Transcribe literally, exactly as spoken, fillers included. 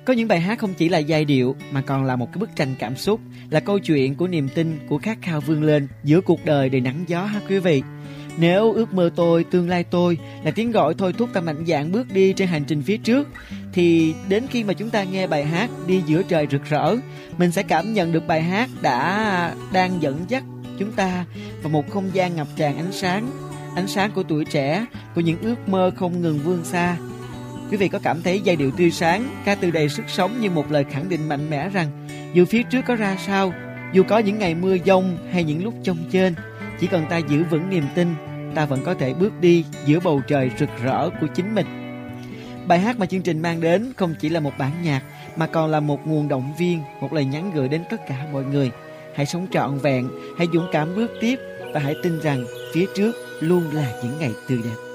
Có những bài hát không chỉ là giai điệu mà còn là một cái bức tranh cảm xúc, là câu chuyện của niềm tin, của khát khao vươn lên giữa cuộc đời đầy nắng gió ha quý vị. Nếu ước mơ tôi, tương lai tôi là tiếng gọi thôi thúc ta mạnh dạn bước đi trên hành trình phía trước, thì đến khi mà chúng ta nghe bài hát Đi giữa trời rực rỡ, mình sẽ cảm nhận được bài hát đã đang dẫn dắt chúng ta vào một không gian ngập tràn ánh sáng, ánh sáng của tuổi trẻ, của những ước mơ không ngừng vươn xa. Quý vị có cảm thấy giai điệu tươi sáng, ca từ đầy sức sống như một lời khẳng định mạnh mẽ rằng dù phía trước có ra sao, dù có những ngày mưa giông hay những lúc chông chênh, chỉ cần ta giữ vững niềm tin, ta vẫn có thể bước đi giữa bầu trời rực rỡ của chính mình. Bài hát mà chương trình mang đến không chỉ là một bản nhạc mà còn là một nguồn động viên, một lời nhắn gửi đến tất cả mọi người. Hãy sống trọn vẹn, hãy dũng cảm bước tiếp và hãy tin rằng phía trước luôn là những ngày tươi đẹp.